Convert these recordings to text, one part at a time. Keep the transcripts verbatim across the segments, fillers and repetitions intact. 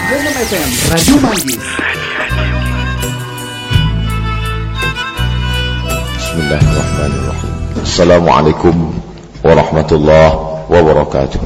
Venom F M, Radio Manggis. Bismillahirrahmanirrahim. Assalamualaikum warahmatullahi wabarakatuh.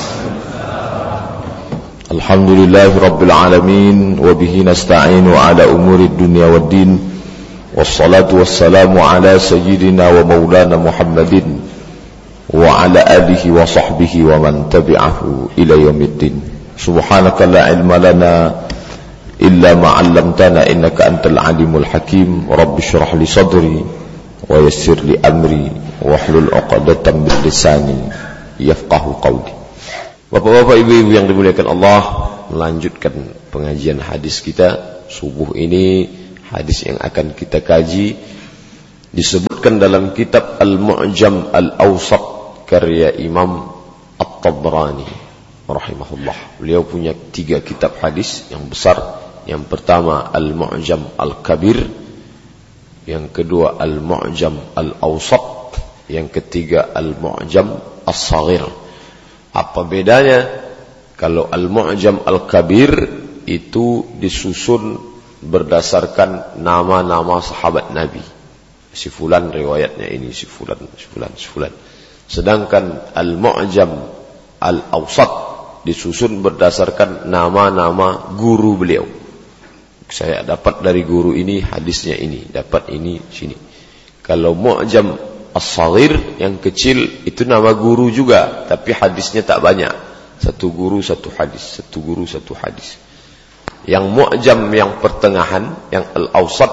Alhamdulillahi rabbil alamin, wa bihi nasta'inu ala umuri dunya waddin, wassalatu wassalamu ala sayyidina wa maulana Muhammadin wa ala alihi wa sahbihi wa man tabi'ahu ila yaumiddin. Subhanaka la ilma lana illa ma 'allamtana innaka antal alimul hakim. Rabbi shrah li sadri wa yassir li amri wahlul 'uqdatam min lisani yafqahu qawli. Bapak-bapak, ibu-ibu yang dimuliakan Allah, melanjutkan pengajian hadis kita subuh ini. Hadis yang akan kita kaji disebutkan dalam kitab Al-Mu'jam Al-Awsat karya Imam At-Tabrani rahimahullah. Beliau punya tiga kitab hadis yang besar. Yang pertama Al-Mu'jam Al-Kabir, yang kedua Al-Mu'jam Al-Awsat, yang ketiga Al-Mu'jam As-Saghir. Apa bedanya? Kalau Al-Mu'jam Al-Kabir itu disusun berdasarkan nama-nama sahabat Nabi. Si fulan riwayatnya ini, si fulan, si fulan, si fulan. Sedangkan Al-Mu'jam Al-Awsat disusun berdasarkan nama-nama guru beliau. Saya dapat dari guru ini hadisnya ini, dapat ini sini. Kalau Mu'jam As-Saghir yang kecil itu nama guru juga, tapi hadisnya tak banyak. Satu guru satu hadis, satu guru satu hadis. Yang Mu'jam yang pertengahan, yang Al-Awsat,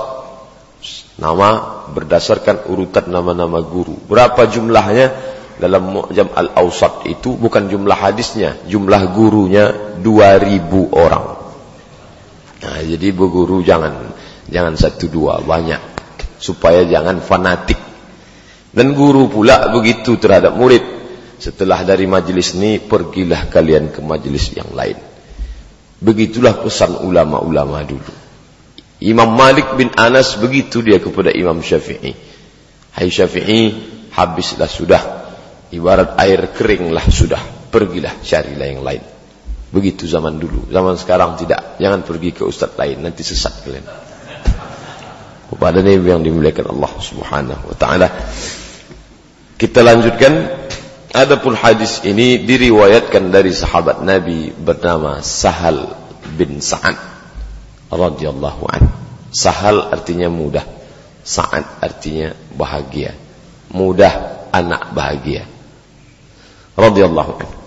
nama berdasarkan urutan nama-nama guru. Berapa jumlahnya dalam Mu'jam Al-Awsat itu? Bukan jumlah hadisnya, jumlah gurunya dua ribu orang. Nah, jadi berguru jangan jangan satu dua, banyak, supaya jangan fanatik. Dan guru pula begitu terhadap murid. Setelah dari majlis ini, pergilah kalian ke majlis yang lain. Begitulah pesan ulama-ulama dulu. Imam Malik bin Anas begitu dia kepada Imam Syafi'i. Hai Syafi'i, habislah sudah. Ibarat air keringlah sudah. Pergilah, carilah yang lain. Begitu zaman dulu. Zaman sekarang tidak. Jangan pergi ke ustaz lain, nanti sesat kalian. Kepada Nabi yang dimuliakan Allah Subhanahu wa ta'ala. Kita lanjutkan. Adapun hadis ini diriwayatkan dari sahabat Nabi bernama Sahal bin Sa'ad radhiyallahu anhu. Sahal artinya mudah, Sa'ad artinya bahagia. Mudah, anak bahagia. Radhiyallahu anhu.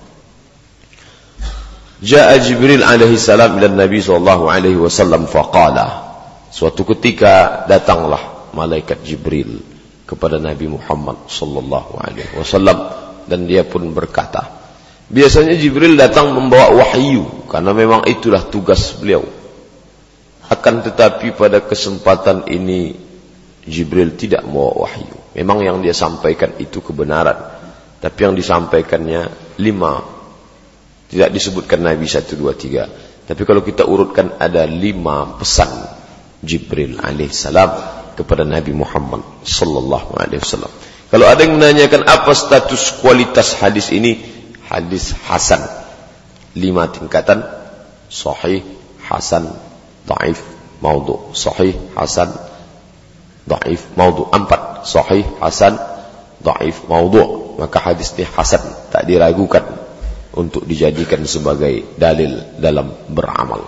Ja'a Jibril alaihi salam ila Nabi sallallahu alaihi wasallam faqala. Suatu ketika datanglah malaikat Jibril kepada Nabi Muhammad sallallahu alaihi wasallam dan dia pun berkata. Biasanya Jibril datang membawa wahyu karena memang itulah tugas beliau. Akan tetapi pada kesempatan ini Jibril tidak membawa wahyu. Memang yang dia sampaikan itu kebenaran, tapi yang disampaikannya lima. Tidak disebutkan Nabi satu, dua, tiga. Tapi kalau kita urutkan ada lima pesan Jibril alaihissalam kepada Nabi Muhammad sallallahu alaihi wasallam. Kalau ada yang menanyakan apa status kualitas hadis ini, hadis hasan. Lima tingkatan: sahih, hasan, dhaif, maudhu'. Sahih, hasan, dhaif, maudhu'. Empat: sahih, hasan, dhaif, maudhu'. Maka hadis ini hasan, tak diragukan untuk dijadikan sebagai dalil dalam beramal.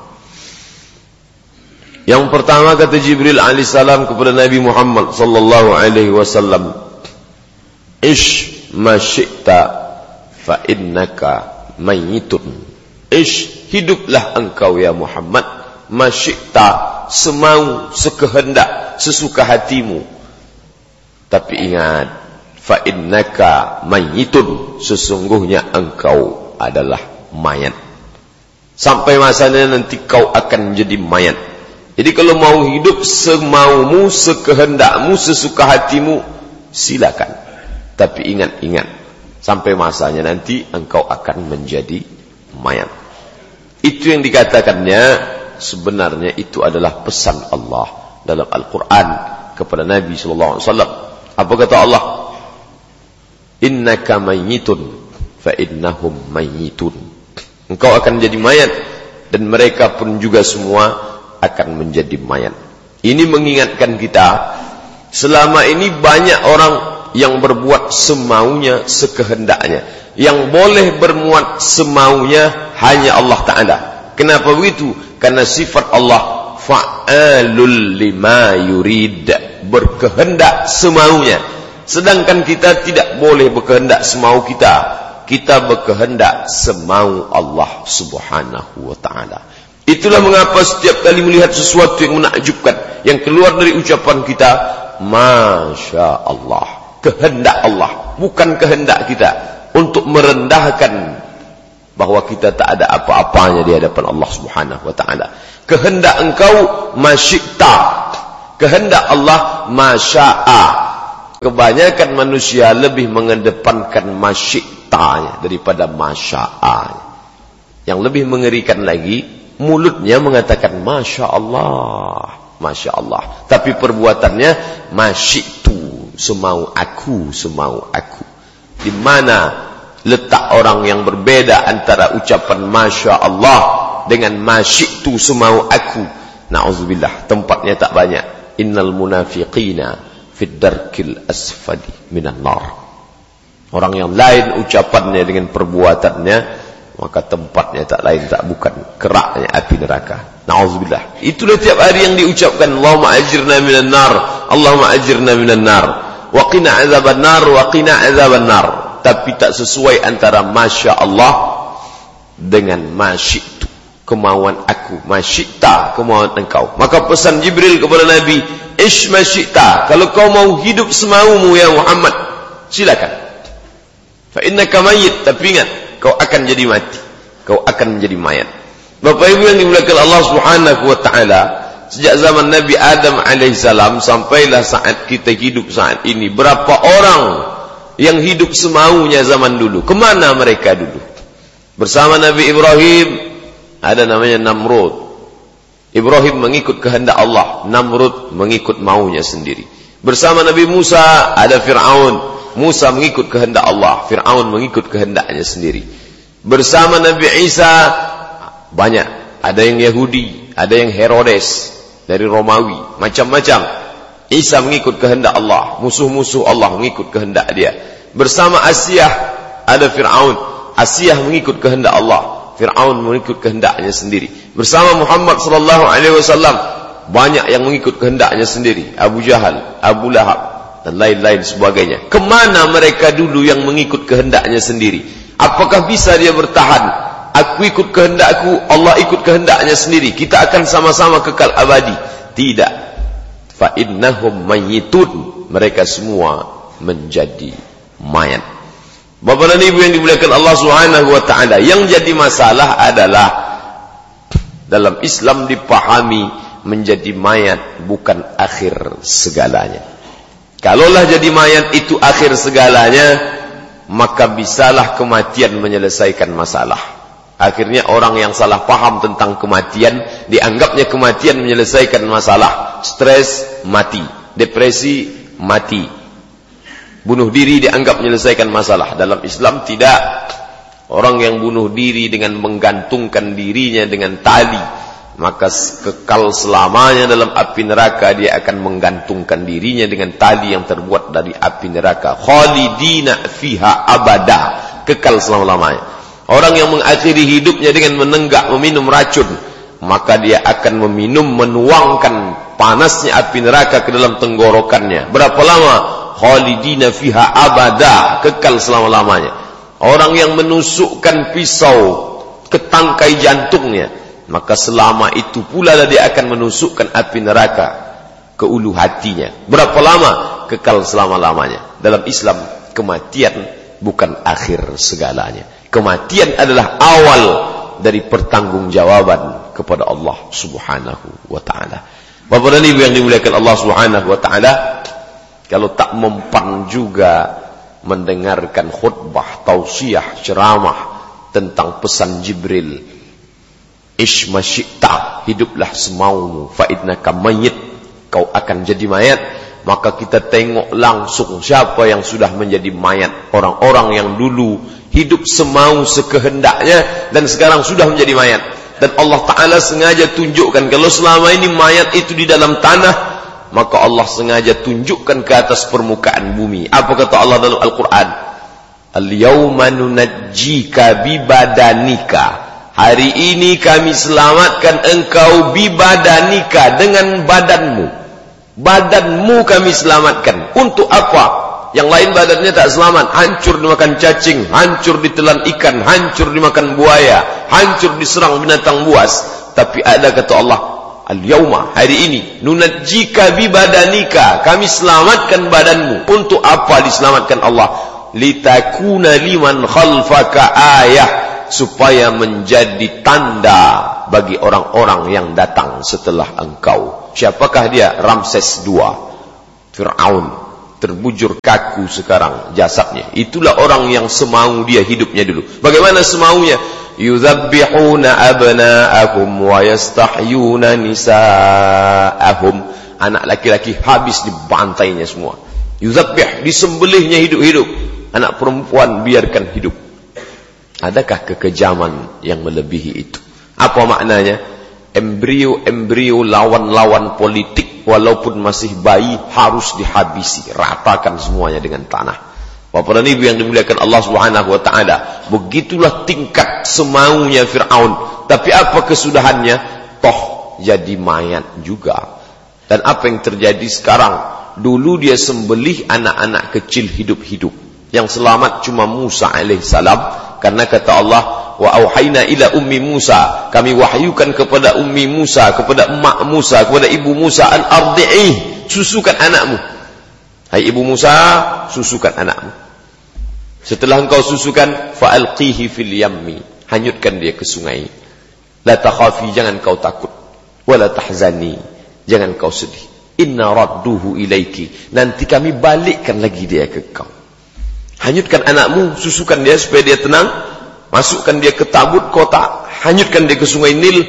Yang pertama kata Jibril alaihissalam kepada Nabi Muhammad sallallahu alaihi wasallam, ish ma syi'ta fa innaka mayyitun. Ish, hiduplah engkau ya Muhammad, ma syi'ta, semau, sekehendak, sesuka hatimu. Tapi ingat, fa innaka mayyitun, sesungguhnya engkau adalah mayat. Sampai masanya nanti kau akan jadi mayat. Jadi kalau mau hidup semaumu, sekehendakmu, sesuka hatimu, silakan. Tapi ingat-ingat, sampai masanya nanti engkau akan menjadi mayat. Itu yang dikatakannya, sebenarnya itu adalah pesan Allah dalam Al-Quran kepada Nabi sallallahu alaihi wasallam. Apa kata Allah? Innaka mayyitun fa innahum mayyitun. Engkau akan jadi mayat, dan mereka pun juga semua akan menjadi mayat. Ini mengingatkan kita, selama ini banyak orang yang berbuat semaunya, sekehendaknya. Yang boleh berbuat semaunya hanya Allah Ta'ala. Kenapa begitu? Karena sifat Allah fa'alul lima yurid, berkehendak semaunya. Sedangkan kita tidak boleh berkehendak semau kita. Kita berkehendak semau Allah Subhanahu wa Ta'ala. Itulah mengapa setiap kali melihat sesuatu yang menakjubkan, yang keluar dari ucapan kita, Masya Allah, kehendak Allah, bukan kehendak kita, untuk merendahkan bahwa kita tak ada apa-apanya di hadapan Allah Subhanahu wa Ta'ala. Kehendak engkau masyikta, kehendak Allah masya'a. Kebanyakan manusia lebih mengedepankan masyiktanya daripada masya'anya. Yang lebih mengerikan lagi, mulutnya mengatakan Masya Allah, Masya Allah, tapi perbuatannya masyiktu, semau aku, semau aku. Di mana letak orang yang berbeda antara ucapan Masya Allah dengan masyiktu, semau aku? Na'udzubillah, tempatnya tak banyak. Innal munafiqina fid darkil asfali minan nar. Orang yang lain ucapannya dengan perbuatannya, maka tempatnya tak lain tak bukan keraknya api neraka. Na'udzubillah. Itulah tiap hari yang diucapkan, Allahumma ajirna minan nar, Allahumma ajirna minan nar, wa qina azaban nar, wa qina azaban nar. Tapi tak sesuai antara Masya Allah dengan masyitu, kemauan aku, masyikta, kemauan engkau. Maka pesan Jibril kepada Nabi, ish masyikta, kalau kau mau hidup semaumu ya Muhammad, silakan. Fa innaka mayyit, tapi ingat, kau akan jadi mati, kau akan menjadi mayat. Bapak Ibu yang dimuliakan Allah Subhanahu wa Ta'ala, sejak zaman Nabi Adam alaihissalam sampailah saat kita hidup saat ini, berapa orang yang hidup semaunya zaman dulu? Kemana mereka dulu? Bersama Nabi Ibrahim ada namanya Namrud. Ibrahim mengikut kehendak Allah, Namrud mengikut maunya sendiri. Bersama Nabi Musa ada Fir'aun. Musa mengikut kehendak Allah, Fir'aun mengikut kehendaknya sendiri. Bersama Nabi Isa banyak, ada yang Yahudi, ada yang Herodes dari Romawi, macam-macam. Isa mengikut kehendak Allah, musuh-musuh Allah mengikut kehendak dia. Bersama Asiyah ada Fir'aun, Asiyah mengikut kehendak Allah, Fir'aun mengikut kehendaknya sendiri. Bersama Muhammad sallallahu alaihi wasallam banyak yang mengikut kehendaknya sendiri, Abu Jahal, Abu Lahab dan lain-lain sebagainya. Kemana mereka dulu yang mengikut kehendaknya sendiri? Apakah bisa dia bertahan? Aku ikut kehendakku, Allah ikut kehendaknya sendiri, kita akan sama-sama kekal abadi? Tidak. Fa innahum mayyitun, mereka semua menjadi mayat. Bapak dan Ibu yang dimuliakan Allah Subhanahu wa Ta'ala, yang jadi masalah adalah dalam Islam dipahami menjadi mayat bukan akhir segalanya. Kalaulah jadi mayat itu akhir segalanya, maka bisalah kematian menyelesaikan masalah. Akhirnya orang yang salah paham tentang kematian, dianggapnya kematian menyelesaikan masalah. Stres, mati. Depresi, mati. Bunuh diri dianggap menyelesaikan masalah. Dalam Islam tidak. Orang yang bunuh diri dengan menggantungkan dirinya dengan tali, maka kekal selamanya dalam api neraka. Dia akan menggantungkan dirinya dengan tali yang terbuat dari api neraka. Khalidina fiha abada, kekal selama-lamanya. Orang yang mengakhiri hidupnya dengan menenggak meminum racun, maka dia akan meminum, menuangkan panasnya api neraka ke dalam tenggorokannya. Berapa lama? Khalidina fiha abada, kekal selama-lamanya. Orang yang menusukkan pisau ke tangkai jantungnya, maka selama itu pula dia akan menusukkan api neraka ke ulu hatinya. Berapa lama? Kekal selama-lamanya. Dalam Islam, kematian bukan akhir segalanya. Kematian adalah awal dari pertanggungjawaban kepada Allah Subhanahu wa Ta'ala. Bapak dan Ibu yang dimuliakan Allah Subhanahu wa Ta'ala, kalau tak mempan juga mendengarkan khutbah, tausiah, ceramah tentang pesan Jibril, ish masyikta, hiduplah semaumu, fa innaka mayyit, kau akan jadi mayat. Maka kita tengok langsung siapa yang sudah menjadi mayat. Orang-orang yang dulu hidup semau sekehendaknya dan sekarang sudah menjadi mayat. Dan Allah Ta'ala sengaja tunjukkan kalau selama ini mayat itu di dalam tanah, maka Allah sengaja tunjukkan ke atas permukaan bumi. Apa kata Allah dalam Al-Quran? Al-yawma nunajjika bibadanika. Hari ini kami selamatkan engkau bibadanika, dengan badanmu. Badanmu kami selamatkan. Untuk apa? Yang lain badannya tak selamat, hancur dimakan cacing, hancur ditelan ikan, hancur dimakan buaya, hancur diserang binatang buas. Tapi ada kata Allah, al-yawma, hari ini, nunajjika bibadanika, kami selamatkan badanmu. Untuk apa diselamatkan Allah? Litakuna liman khalfaka ayah, supaya menjadi tanda bagi orang-orang yang datang setelah engkau. Siapakah dia? Ramses kedua, Fir'aun. Terbujur kaku sekarang jasadnya. Itulah orang yang semau dia hidupnya dulu. Bagaimana semaunya? Yudzabbihuna abna'ahum wa yastahyuna nisa'ahum. Anak laki-laki habis dibantainya semua. Yudzabbih, disembelihnya hidup-hidup. Anak perempuan biarkan hidup. Adakah kekejaman yang melebihi itu? Apa maknanya? Embrio-embrio lawan-lawan politik walaupun masih bayi harus dihabisi, ratakan semuanya dengan tanah. Bapak dan Ibu yang dimuliakan Allah Subhanahu wa taala, begitulah tingkat semaunya Firaun. Tapi apa kesudahannya? Toh jadi mayat juga. Dan apa yang terjadi sekarang? Dulu dia sembelih anak-anak kecil hidup-hidup. Yang selamat cuma Musa alaihissalam, karena kata Allah, wa auhayna ila ummi Musa, kami wahyukan kepada ummi Musa, kepada emak Musa, kepada ibu Musa, an ardi'ih, susukan anakmu. Hai ibu Musa, susukan anakmu. Setelah engkau susukan, fa'alqihi fil yammi, hanyutkan dia ke sungai. La takhafi, jangan kau takut. Wala tahzani, jangan kau sedih. Inna radduhu ilaiki, nanti kami balikkan lagi dia ke kau. Hanyutkan anakmu, susukan dia supaya dia tenang. Masukkan dia ke tabut kota, hanyutkan dia ke sungai Nil.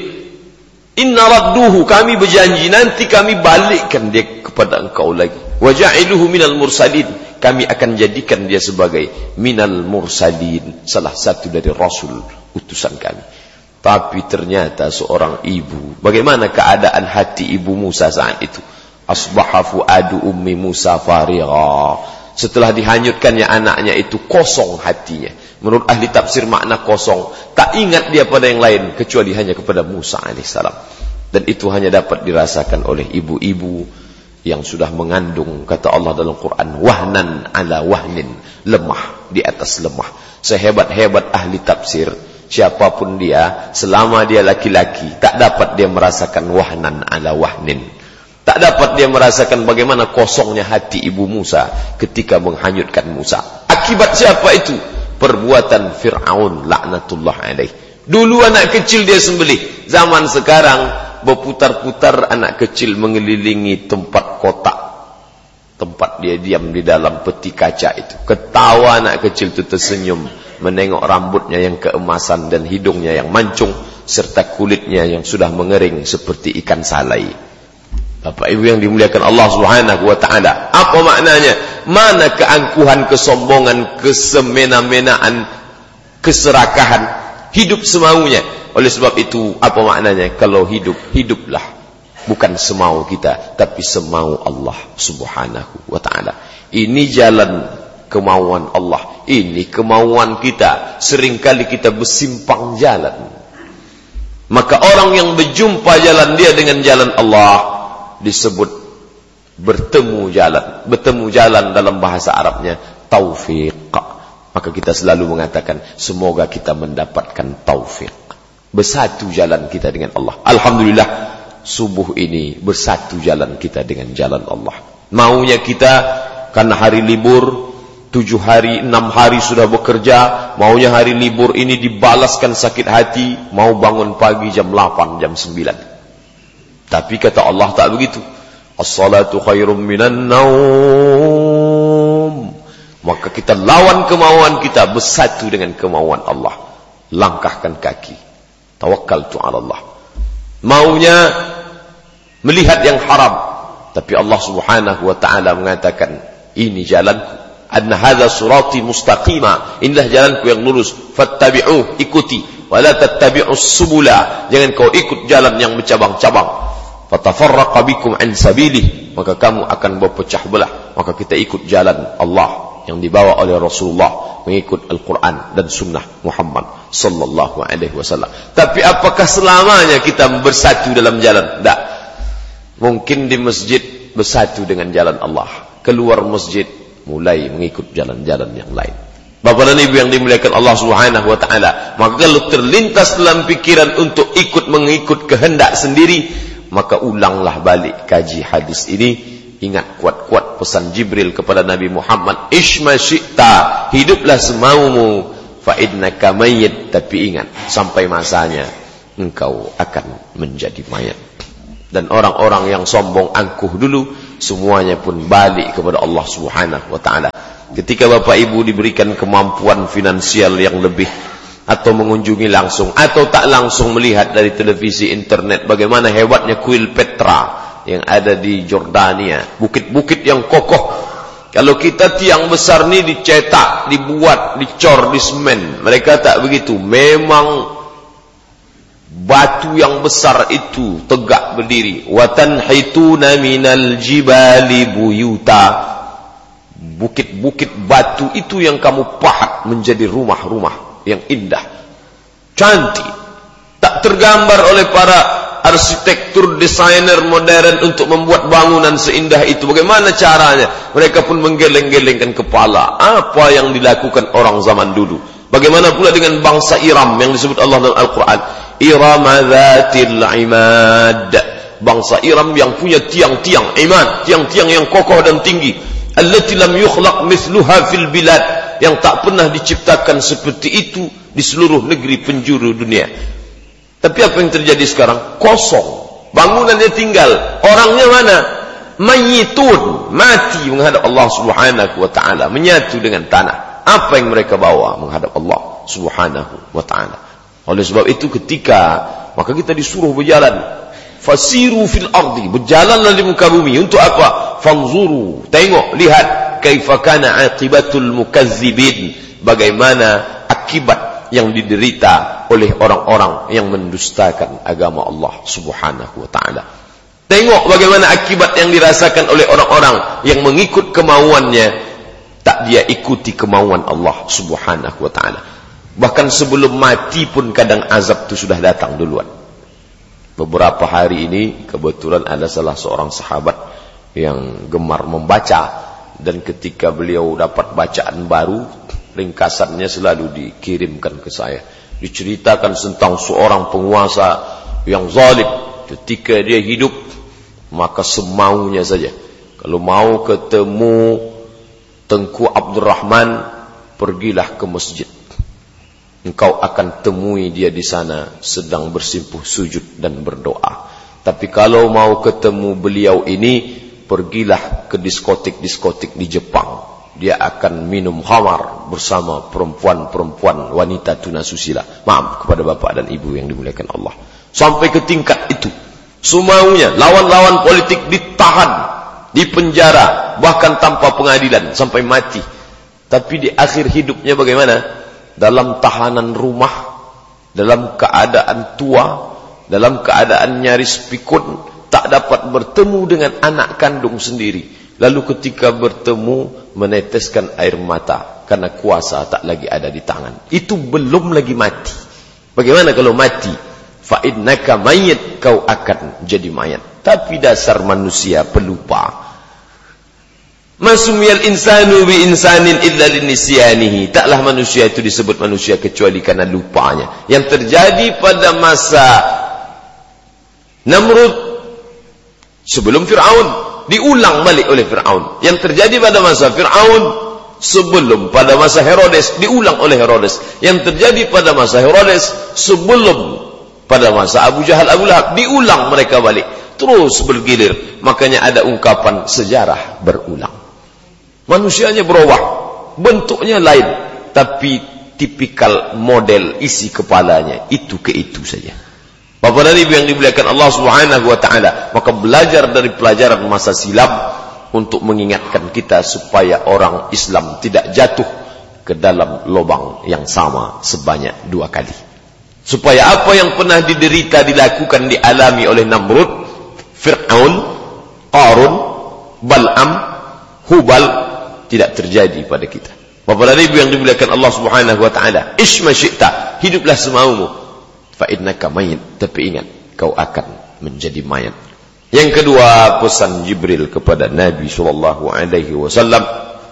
Inna radduhu, kami berjanji nanti kami balikkan dia kepada engkau lagi. Wa ja'iluhu minal mursalin, kami akan jadikan dia sebagai minal mursalin, salah satu dari rasul utusan kami. Tapi ternyata seorang ibu, bagaimana keadaan hati ibu Musa saat itu? Asbaha fuadu ummi Musa farigha. Setelah dihanyutkannya anaknya itu, kosong hatinya. Menurut ahli tafsir makna kosong, tak ingat dia pada yang lain kecuali hanya kepada Musa alaihissalam. Dan itu hanya dapat dirasakan oleh ibu-ibu yang sudah mengandung, kata Allah dalam Quran, wahnan ala wahnin, lemah di atas lemah. Sehebat-hebat ahli tafsir, siapapun dia, selama dia laki-laki, tak dapat dia merasakan wahnan ala wahnin. Tak dapat dia merasakan bagaimana kosongnya hati ibu Musa ketika menghanyutkan Musa. Akibat siapa itu? Perbuatan Fir'aun laknatullah alaih. Dulu anak kecil dia sembelih. Zaman sekarang berputar-putar anak kecil mengelilingi tempat kotak, tempat dia diam di dalam peti kaca itu. Ketawa anak kecil itu tersenyum menengok rambutnya yang keemasan dan hidungnya yang mancung serta kulitnya yang sudah mengering seperti ikan salai. Bapak Ibu yang dimuliakan Allah Subhanahu wa taala, apa maknanya? Mana keangkuhan, kesombongan, kesemena-menaan, keserakahan, hidup semaunya. Oleh sebab itu, apa maknanya? Kalau hidup, hiduplah bukan semau kita, tapi semau Allah Subhanahu wa taala. Ini jalan kemauan Allah, ini kemauan kita. Seringkali kita bersimpang jalan. Maka orang yang berjumpa jalan dia dengan jalan Allah disebut bertemu jalan. Bertemu jalan dalam bahasa Arabnya taufiq. Maka kita selalu mengatakan semoga kita mendapatkan taufik, bersatu jalan kita dengan Allah. Alhamdulillah, subuh ini bersatu jalan kita dengan jalan Allah. Maunya kita karena hari libur, tujuh hari, enam hari sudah bekerja, maunya hari libur ini dibalaskan sakit hati, mau bangun pagi jam delapan, jam sembilan. Tapi kata Allah tak begitu. As-salatu khairum minan naum. Maka kita lawan kemauan kita, bersatu dengan kemauan Allah. Langkahkan kaki. Tawakkaltu ala Allah. Maunya melihat yang haram, tapi Allah Subhanahu wa taala mengatakan, ini jalanku. Anna hadza sirati mustaqima. Inilah jalanku yang lurus. Fattabi'uh, ikuti. wala tattabi'us subula, jangan kau ikut jalan yang bercabang-cabang, fatafarraqa bikum an sabilih, maka kamu akan berpecah belah. Maka kita ikut jalan Allah yang dibawa oleh Rasulullah, mengikut Al-Quran dan Sunnah Muhammad sallallahu alaihi wasallam. Tapi apakah selamanya kita bersatu dalam jalan? Tak. Mungkin di masjid bersatu dengan jalan Allah, keluar masjid mulai mengikut jalan-jalan yang lain. Bapak dan Ibu yang dimuliakan Allah Subhanahu wa taala, maka kalau terlintas dalam pikiran untuk ikut mengikut kehendak sendiri, maka ulanglah balik kaji hadis ini. Ingat kuat-kuat pesan Jibril kepada Nabi Muhammad, Ishma syi'ta, hiduplah semaumu, fa innaka mayyit, tapi ingat sampai masanya engkau akan menjadi mayat. Dan orang-orang yang sombong angkuh dulu, semuanya pun balik kepada Allah Subhanahu wa taala. Ketika Bapak Ibu diberikan kemampuan finansial yang lebih, atau mengunjungi langsung atau tak langsung melihat dari televisi internet bagaimana hebatnya kuil Petra yang ada di Jordania, bukit-bukit yang kokoh. Kalau kita tiang besar ni dicetak, dibuat, dicor, di semen, mereka tak begitu. Memang batu yang besar itu tegak berdiri. Wa tanhituna minal jibali buyuta, bukit-bukit batu itu yang kamu pahat menjadi rumah-rumah yang indah, cantik, tak tergambar oleh para arsitektur, desainer modern untuk membuat bangunan seindah itu. Bagaimana caranya? Mereka pun menggeleng-gelengkan kepala. Apa yang dilakukan orang zaman dulu? Bagaimana pula dengan bangsa Iram yang disebut Allah dalam Al-Quran? Iram dzatil imad. Bangsa Iram yang punya tiang-tiang imad, tiang-tiang yang kokoh dan tinggi. Allati lam yukhlaq mithluha fil bilad, yang tak pernah diciptakan seperti itu di seluruh negeri penjuru dunia. Tapi apa yang terjadi sekarang? Kosong. Bangunannya tinggal. Orangnya mana? Mayyitun. Mati menghadap Allah Subhanahu wa ta'ala. Menyatu dengan tanah. Apa yang mereka bawa menghadap Allah Subhanahu wa ta'ala? Oleh sebab itu ketika, maka kita disuruh berjalan. Fasiru fil ardi. Berjalanlah di muka bumi. Untuk apa? Fanzuru. Tengok, lihat. Kaifa kana aqibatul mukazzibin. Bagaimana akibat yang diderita oleh orang-orang yang mendustakan agama Allah Subhanahu wa ta'ala. Tengok bagaimana akibat yang dirasakan oleh orang-orang yang mengikut kemauannya, tak dia ikuti kemauan Allah Subhanahu wa ta'ala. Bahkan sebelum mati pun kadang azab itu sudah datang duluan. Beberapa hari ini kebetulan ada salah seorang sahabat yang gemar membaca, dan ketika beliau dapat bacaan baru, ringkasannya selalu dikirimkan ke saya. Diceritakan tentang seorang penguasa yang zalim. Ketika dia hidup, maka semaunya saja. Kalau mau ketemu Tengku Abdurrahman, pergilah ke masjid. Engkau akan temui dia di sana sedang bersimpuh sujud dan berdoa. Tapi kalau mau ketemu beliau ini, pergilah ke diskotik-diskotik di Jepang. Dia akan minum khamar bersama perempuan-perempuan wanita tunasusila. Maaf kepada bapak dan ibu yang dimuliakan Allah. Sampai ke tingkat itu. Semaunya lawan-lawan politik ditahan, dipenjara, bahkan tanpa pengadilan sampai mati. Tapi di akhir hidupnya bagaimana? Dalam tahanan rumah, dalam keadaan tua, dalam keadaan nyaris pikun, tak dapat bertemu dengan anak kandung sendiri. Lalu ketika bertemu, meneteskan air mata karena kuasa tak lagi ada di tangan. Itu belum lagi mati. Bagaimana kalau mati? Fa innaka mayyit, kau akan jadi mayat. Tapi dasar manusia pelupa. Masumiyal insanu bi insanin illa linisyanihi. Taklah manusia itu disebut manusia kecuali karena lupanya. Yang terjadi pada masa Namrud sebelum Fir'aun, diulang balik oleh Fir'aun. Yang terjadi pada masa Fir'aun sebelum pada masa Herodes, diulang oleh Herodes. Yang terjadi pada masa Herodes sebelum pada masa Abu Jahal, Abu Lahab, diulang mereka balik. Terus bergilir. Makanya ada ungkapan sejarah berulang. Manusianya berubah, bentuknya lain, tapi tipikal model isi kepalanya itu ke itu saja. Bapak dan Ibu yang dimuliakan Allah Subhanahu wa ta'ala, maka belajar dari pelajaran masa silam untuk mengingatkan kita supaya orang Islam tidak jatuh ke dalam lubang yang sama sebanyak dua kali. Supaya apa yang pernah diderita, dilakukan, dialami oleh Namrud, Fir'aun, Qarun, Bal'am, Hubal tidak terjadi pada kita. Bapak dan Ibu yang dimuliakan Allah Subhanahu wa taala, ish ma syi'ta, hiduplah semaumu. Fa innaka mayyit, tapi ingat kau akan menjadi mayat. Yang kedua, pesan Jibril kepada Nabi sallallahu alaihi wasallam,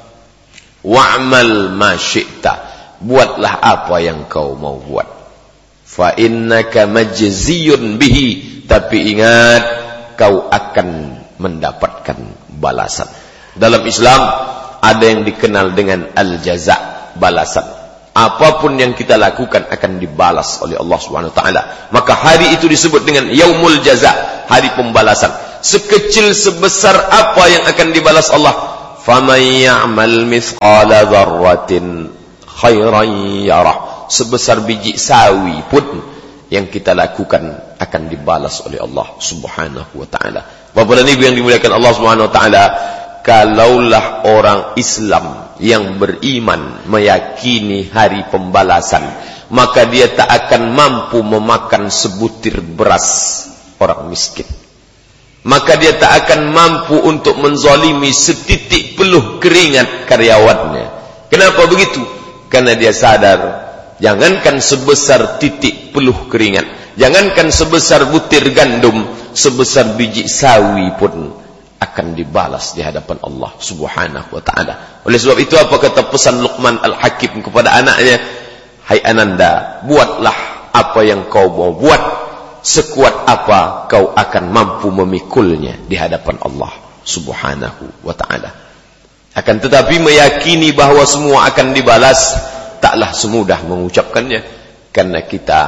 wa'mal ma syi'ta, buatlah apa yang kau mau buat. Fa innaka majziyun bihi, tapi ingat kau akan mendapatkan balasan. Dalam Islam ada yang dikenal dengan al-jaza, balasan. Apapun yang kita lakukan akan dibalas oleh Allah Subhanahu wa taala. Maka hari itu disebut dengan yaumul jaza, hari pembalasan. Sekecil sebesar apa yang akan dibalas Allah. Faman ya'mal mithqala dzarratin khairan yarah. Sebesar biji sawi pun yang kita lakukan akan dibalas oleh Allah Subhanahu wa taala. Bapak dan Ibu yang dimuliakan Allah Subhanahu wa taala, kalaulah orang Islam yang beriman meyakini hari pembalasan, maka dia tak akan mampu memakan sebutir beras orang miskin. Maka dia tak akan mampu untuk menzalimi setitik peluh keringat karyawannya. Kenapa begitu? Karena dia sadar, jangankan sebesar titik peluh keringat, jangankan sebesar butir gandum, sebesar biji sawi pun akan dibalas di hadapan Allah Subhanahu wa taala. Oleh sebab itu apa kata pesan Luqman Al-Hakim kepada anaknya? Hai Ananda, buatlah apa yang kau mau buat, sekuat apa kau akan mampu memikulnya di hadapan Allah Subhanahu wa taala. Akan tetapi meyakini bahawa semua akan dibalas taklah semudah mengucapkannya, karena kita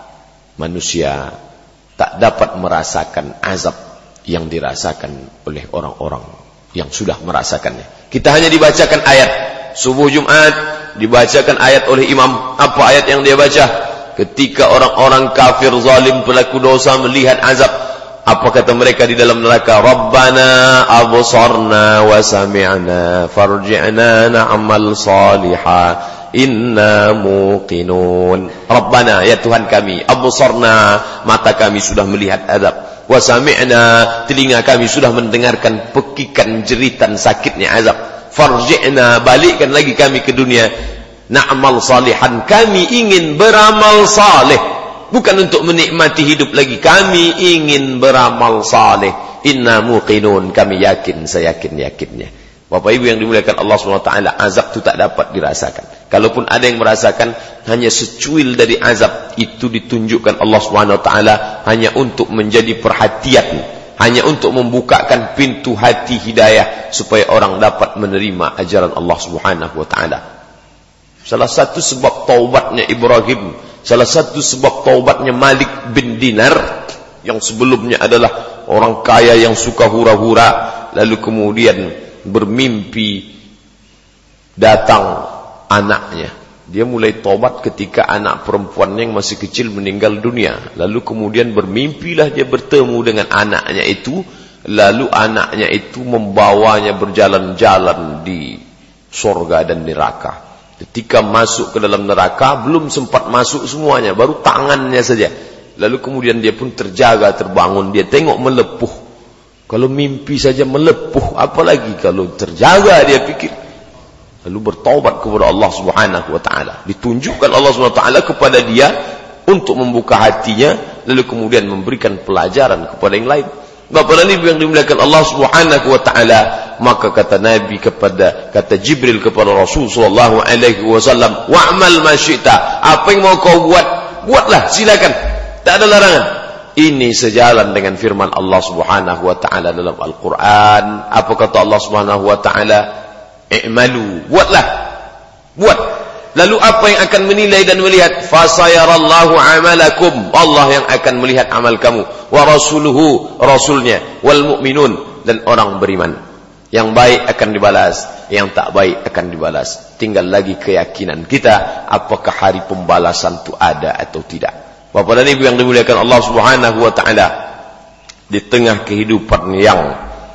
manusia tak dapat merasakan azab yang dirasakan oleh orang-orang yang sudah merasakannya. Kita hanya dibacakan ayat subuh Jumat, dibacakan ayat oleh imam. Apa ayat yang dia baca? Ketika orang-orang kafir zalim pelaku dosa melihat azab, apa kata mereka di dalam neraka? Rabbana absarna wa sami'na farji'na na'mal salihah inna muqinun. Rabbana, ya Tuhan kami, absarna, mata kami sudah melihat azab, wa sami'na, telinga kami sudah mendengarkan pekikan jeritan sakitnya azab, farji'na, balikkan lagi kami ke dunia, na'mal salihan, kami ingin beramal saleh, bukan untuk menikmati hidup lagi, kami ingin beramal saleh, inna muqinun, kami yakin, saya yakin-yakinnya. Bapak Ibu yang dimuliakan Allah subhanahu wa taala, azab itu tak dapat dirasakan. Kalaupun ada yang merasakan, hanya secuil dari azab itu ditunjukkan Allah subhanahu wa taala hanya untuk menjadi perhatian, hanya untuk membukakan pintu hati hidayah supaya orang dapat menerima ajaran Allah subhanahu wa taala. Salah satu sebab taubatnya Ibrahim, salah satu sebab taubatnya Malik bin Dinar yang sebelumnya adalah orang kaya yang suka hura-hura, lalu kemudian bermimpi datang anaknya. Dia mulai taubat ketika anak perempuannya yang masih kecil meninggal dunia. Lalu kemudian bermimpilah dia bertemu dengan anaknya itu. Lalu anaknya itu membawanya berjalan-jalan di surga dan neraka. Ketika masuk ke dalam neraka, belum sempat masuk semuanya, baru tangannya saja. Lalu kemudian dia pun terjaga, terbangun. Dia tengok melepuh. Kalau mimpi saja melepuh, apalagi kalau terjaga, dia pikir. Lalu bertaubat kepada Allah subhanahu wa ta'ala. Ditunjukkan Allah subhanahu wa ta'ala kepada dia untuk membuka hatinya, lalu kemudian memberikan pelajaran kepada yang lain. Bapak dan Ibu yang dimuliakan Allah subhanahu wa ta'ala, maka kata Nabi kepada, kata Jibril kepada Rasul sallallahu alaihi wasallam, wa'mal ma syi'ta, apa yang mau kau buat, buatlah, silakan, tak ada larangan. Ini sejalan dengan firman Allah subhanahu wa ta'ala dalam Al-Quran. Apa kata Allah subhanahu wa ta'ala? I'malu, buatlah, buat. Lalu apa yang akan menilai dan melihat? Fasayarallahu amalakum, Allah yang akan melihat amal kamu. Wa rasuluhu, rasulnya. Wal mu'minun, dan orang beriman. Yang baik akan dibalas, yang tak baik akan dibalas. Tinggal lagi keyakinan kita, apakah hari pembalasan itu ada atau tidak. Bapak dan Ibu yang dimuliakan Allah subhanahu wa ta'ala, di tengah kehidupan yang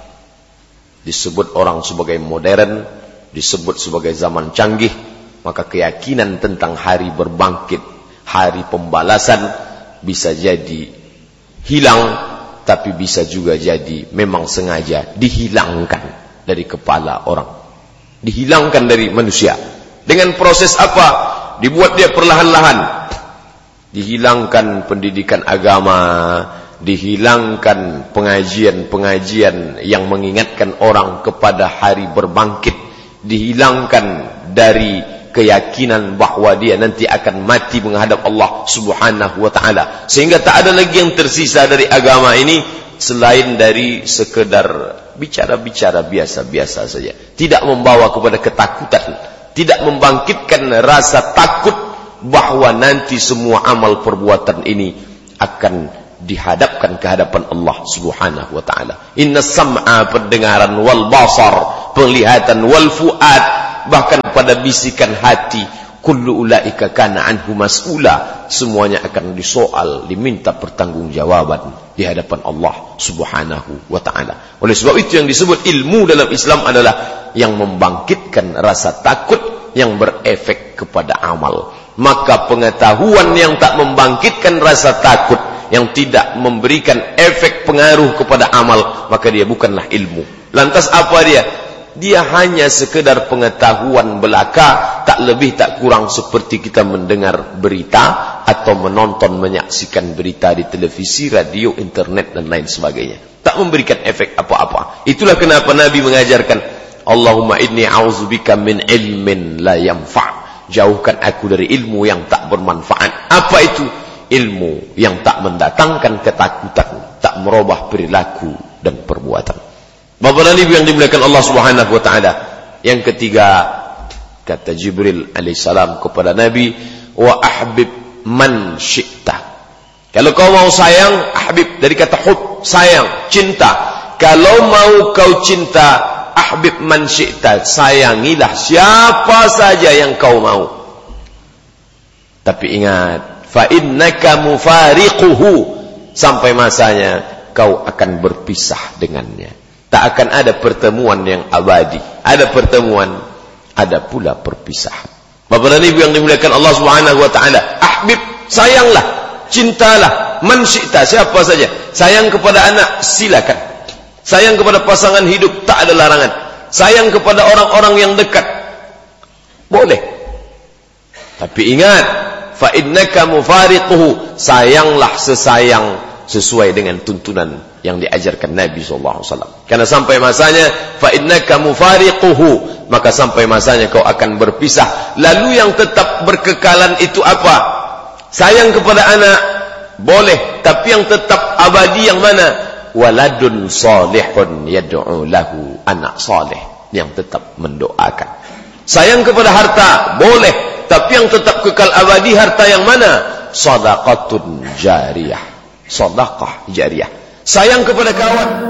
disebut orang sebagai modern, disebut sebagai zaman canggih, maka keyakinan tentang hari berbangkit, hari pembalasan bisa jadi hilang, tapi bisa juga jadi memang sengaja dihilangkan dari kepala orang, dihilangkan dari manusia. Dengan proses apa? Dibuat dia perlahan-lahan. Dihilangkan pendidikan agama, dihilangkan pengajian-pengajian yang mengingatkan orang kepada hari berbangkit, dihilangkan dari keyakinan bahwa dia nanti akan mati menghadap Allah Subhanahu wa taala, sehingga tak ada lagi yang tersisa dari agama ini selain dari sekedar bicara-bicara biasa-biasa saja, tidak membawa kepada ketakutan, tidak membangkitkan rasa takut bahwa nanti semua amal perbuatan ini akan dihadapkan ke hadapan Allah Subhanahu wa taala. Inna sam'a, pendengaran, wal basar, penglihatan, wal fuad, bahkan pada bisikan hati, kullu ulaika kana anhu mas'ula, semuanya akan disoal, diminta pertanggungjawaban di hadapan Allah Subhanahu wa taala. Oleh sebab itu yang disebut ilmu dalam Islam adalah yang membangkitkan rasa takut yang berefek kepada amal. Maka pengetahuan yang tak membangkitkan rasa takut, yang tidak memberikan efek pengaruh kepada amal, maka dia bukanlah ilmu. Lantas apa dia? Dia hanya sekedar pengetahuan belaka, tak lebih tak kurang seperti kita mendengar berita atau menonton, menyaksikan berita di televisi, radio, internet dan lain sebagainya. Tak memberikan efek apa-apa. Itulah kenapa Nabi mengajarkan, Allahumma inni a'udzubika min ilmin la yanfa'. Jauhkan aku dari ilmu yang tak bermanfaat. Apa itu? Ilmu yang tak mendatangkan ketakutan, tak merubah perilaku dan perbuatan. Bapak dan Ibu yang dimuliakan Allah Subhanahu wa taala. Yang ketiga, kata Jibril alaihissalam kepada Nabi, wa ahbib man syi'ta. Kalau kau mau sayang, ahbib dari kata hub, sayang, cinta. Kalau mau kau cinta, ahbib man syi'ta, sayangilah siapa saja yang kau mau. Tapi ingat, fa innaka mufariquhu, sampai masanya kau akan berpisah dengannya. Tak akan ada pertemuan yang abadi. Ada pertemuan, ada pula perpisahan. Bapak dan Ibu yang dimuliakan Allah Subhanahu wa taala, ahbib, sayanglah, cintalah man syi'ta, siapa saja. Sayang kepada anak, silakan. Sayang kepada pasangan hidup, tak ada larangan. Sayang kepada orang-orang yang dekat, boleh. Tapi ingat, fa innaka mufariquhu, sayanglah sesayang sesuai dengan tuntunan yang diajarkan Nabi sallallahu alaihi wasallam. Karena sampai masanya, fa innaka mufariquhu, maka sampai masanya kau akan berpisah. Lalu yang tetap berkekalan itu apa? Sayang kepada anak, boleh. Tapi yang tetap abadi yang mana? Waladun salihun yad'u lahu, anak saleh yang tetap mendoakan. Sayang kepada harta, boleh. Tapi yang tetap kekal abadi harta yang mana? Shadaqatun jariyah, sedekah jariyah. Sayang kepada kawan,